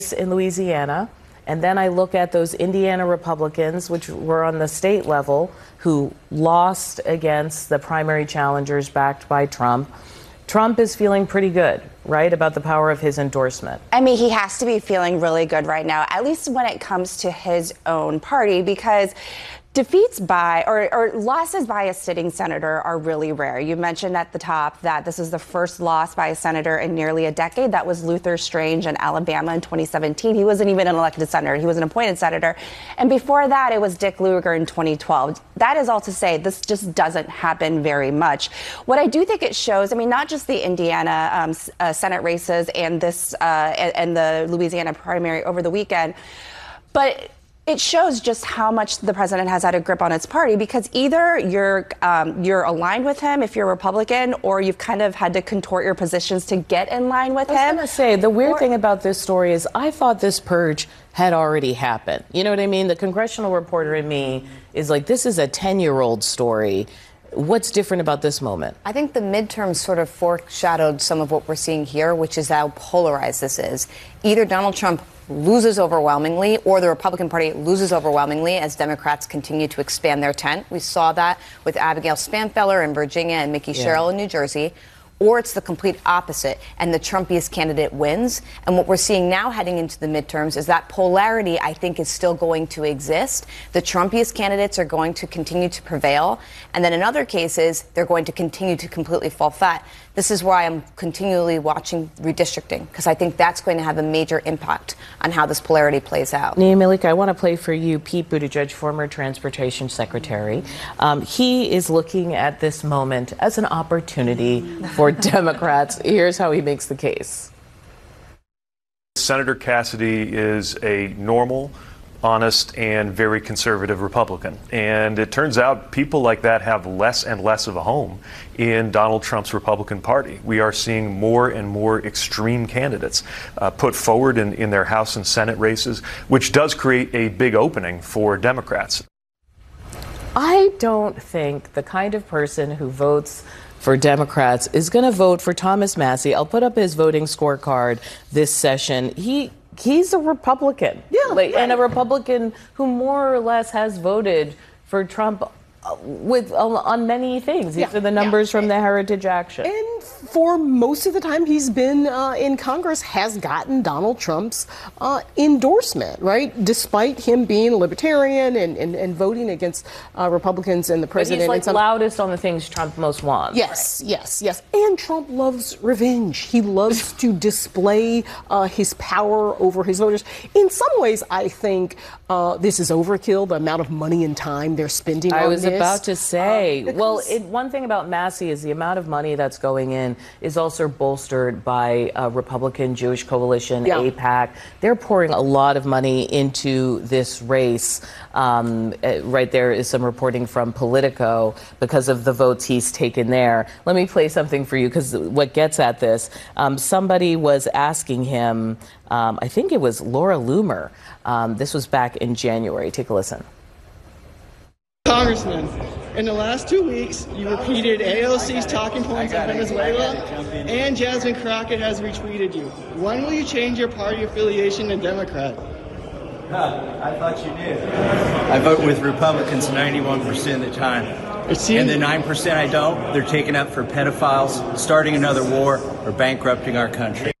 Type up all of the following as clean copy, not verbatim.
in Louisiana, and then I look at those Indiana Republicans, which were on the state level, who lost against the primary challengers backed by Trump. Trump is feeling pretty good, right, about the power of his endorsement. I mean, he has to be feeling really good right now, at least when it comes to his own party, because defeats by or losses by a sitting senator are really rare. You mentioned at the top that this is the first loss by a senator in nearly a decade. That was Luther Strange in Alabama in 2017. He wasn't even an elected senator. He was an appointed senator. And before that, it was Dick Lugar in 2012. That is all to say this just doesn't happen very much. What I do think it shows, I mean, not just the Indiana Senate races and this and the Louisiana primary over the weekend, but it shows just how much the president has had a grip on his party, because either you're aligned with him if you're a Republican, or you've kind of had to contort your positions to get in line with him. I was going to say, the weird thing about this story is I thought this purge had already happened. You know what I mean? The congressional reporter in me is like, this is a 10-year-old story. What's different about this moment? I think the midterms sort of foreshadowed some of what we're seeing here, which is how polarized this is. Either Donald Trump loses overwhelmingly, or the Republican Party loses overwhelmingly as Democrats continue to expand their tent. We saw that with Abigail Spanfeller in Virginia and Mickey Sherrill in New Jersey. Or it's the complete opposite, and the Trumpiest candidate wins. And what we're seeing now heading into the midterms is that polarity, I think, is still going to exist. The Trumpiest candidates are going to continue to prevail. And then in other cases, they're going to continue to completely fall flat. This is why I'm continually watching redistricting, because I think that's going to have a major impact on how this polarity plays out. Nia Malika, I want to play for you Pete Buttigieg, former transportation secretary. He is looking at this moment as an opportunity for Democrats. Here's how he makes the case. Senator Cassidy is a normal, honest, and very conservative Republican. And it turns out people like that have less and less of a home in Donald Trump's Republican Party. We are seeing more and more extreme candidates put forward in their House and Senate races, which does create a big opening for Democrats. I don't think the kind of person who votes for Democrats is going to vote for Thomas Massie. I'll put up his voting scorecard this session. He's a Republican, and a Republican who more or less has voted for Trump on many things. These are the numbers from the Heritage Action. And for most of the time he's been in Congress, has gotten Donald Trump's endorsement, right? Despite him being a libertarian and voting against Republicans and the president. But he's like loudest on the things Trump most wants. Yes. And Trump loves revenge. He loves to display his power over his voters. In some ways, I think this is overkill, the amount of money and time they're spending on this. About to say, one thing about Massie is the amount of money that's going in is also bolstered by Republican Jewish Coalition, AIPAC. They're pouring a lot of money into this race. Right there is some reporting from Politico because of the votes he's taken there. Let me play something for you, because what gets at this, somebody was asking him, I think it was Laura Loomer. This was back in January. Take a listen. Congressman, in the last 2 weeks, you repeated AOC's talking points on Venezuela, and Jasmine Crockett has retweeted you. When will you change your party affiliation to Democrat? I thought you did. I vote with Republicans 91% of the time. And the 9% I don't, they're taken up for pedophiles, starting another war, or bankrupting our country.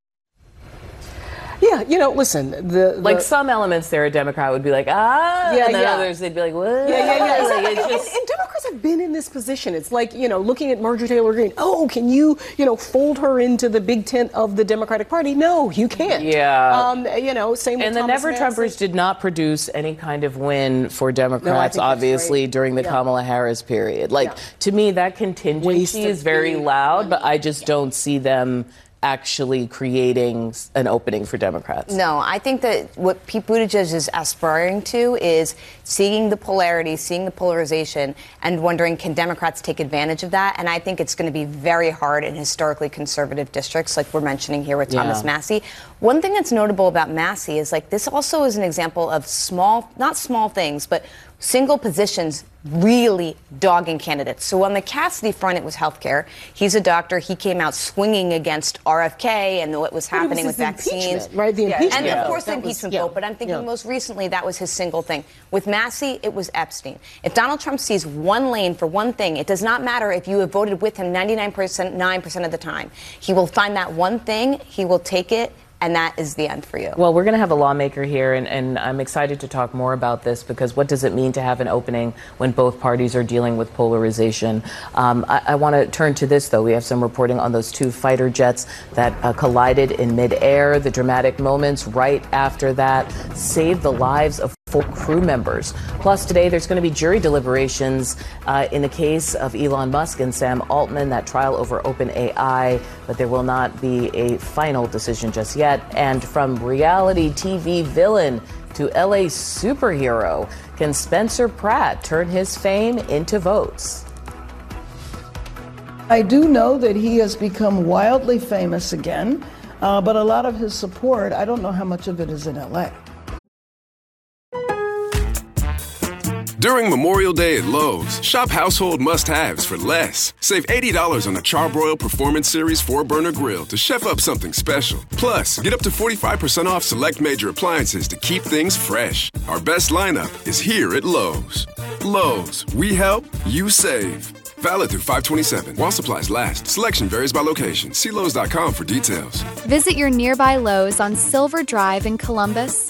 Yeah, listen, like some elements there, a Democrat would be like, and then others, they'd be like, what? And Democrats have been in this position. It's like, looking at Marjorie Taylor Greene. Oh, can you, fold her into the big tent of the Democratic Party? No, you can't. Same with And the Never-Trumpers did not produce any kind of win for Democrats, obviously, during the Kamala Harris period. To me, that contingency is very loud, but I just don't see them actually creating an opening for Democrats. No, I think that what Pete Buttigieg is aspiring to is seeing the polarity, seeing the polarization, and wondering, can Democrats take advantage of that? And I think it's going to be very hard in historically conservative districts, like we're mentioning here with Thomas Massie. One thing that's notable about Massie is, this also is an example of not small things, but single positions really dogging candidates. So on the Cassidy front, it was healthcare. He's a doctor. He came out swinging against RFK and what was happening with vaccines. Right, the impeachment. And of course the impeachment vote, but I'm thinking most recently that was his single thing. With Massey, it was Epstein. If Donald Trump sees one lane for one thing, it does not matter if you have voted with him 9% of the time. He will find that one thing, he will take it, and that is the end for you. Well, we're going to have a lawmaker here, and I'm excited to talk more about this, because what does it mean to have an opening when both parties are dealing with polarization? I want to turn to this, though. We have some reporting on those two fighter jets that collided in midair. The dramatic moments right after that saved the lives of 4 crew members. Plus, today there's going to be jury deliberations in the case of Elon Musk and Sam Altman, that trial over OpenAI, but there will not be a final decision just yet. And from reality TV villain to LA superhero, can Spencer Pratt turn his fame into votes? I do know that he has become wildly famous again, but a lot of his support, I don't know how much of it is in LA. During Memorial Day at Lowe's, shop household must-haves for less. Save $80 on a Charbroil Performance Series 4-burner grill to chef up something special. Plus, get up to 45% off select major appliances to keep things fresh. Our best lineup is here at Lowe's. Lowe's, we help, you save. Valid through 5/27 while supplies last. Selection varies by location. See Lowe's.com for details. Visit your nearby Lowe's on Silver Drive in Columbus.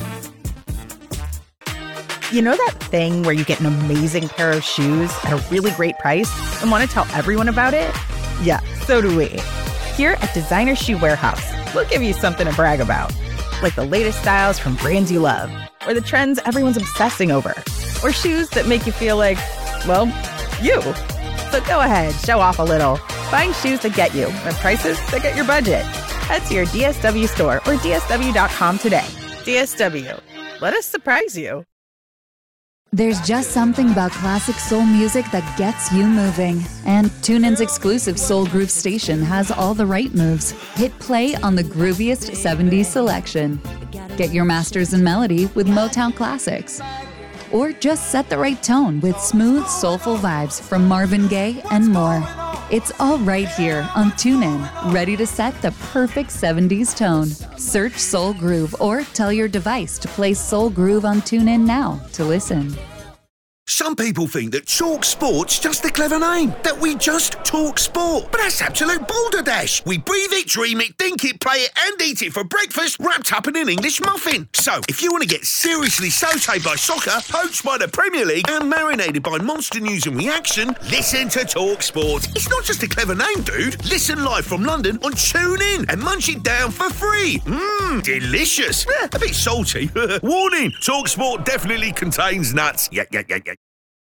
You know that thing where you get an amazing pair of shoes at a really great price and want to tell everyone about it? Yeah, so do we. Here at Designer Shoe Warehouse, we'll give you something to brag about. Like the latest styles from brands you love, or the trends everyone's obsessing over, or shoes that make you feel like, well, you. So go ahead, show off a little. Find shoes that get you at prices that get your budget. Head to your DSW store or DSW.com today. DSW, let us surprise you. There's just something about classic soul music that gets you moving. And TuneIn's exclusive Soul Groove station has all the right moves. Hit play on the grooviest 70s selection. Get your masters in melody with Motown classics. Or just set the right tone with smooth, soulful vibes from Marvin Gaye and more. It's all right here on TuneIn, ready to set the perfect 70s tone. Search Soul Groove or tell your device to play Soul Groove on TuneIn now to listen. Some people think that Talk Sport's just a clever name, that we just talk sport. But that's absolute balderdash. We breathe it, dream it, think it, play it, and eat it for breakfast, wrapped up in an English muffin. So, if you want to get seriously sautéed by soccer, poached by the Premier League, and marinated by monster news and reaction, listen to Talk Sport. It's not just a clever name, dude. Listen live from London on TuneIn and munch it down for free. Delicious. A bit salty. Warning, Talk Sport definitely contains nuts. Yeah.